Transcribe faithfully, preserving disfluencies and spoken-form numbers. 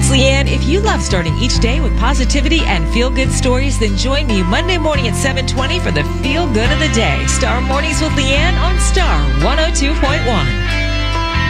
it's Leanne. If you love starting each day with positivity and feel-good stories, then join me Monday morning at seven twenty for the Feel Good of the Day. Star Mornings with Leanne on Star one oh two point one.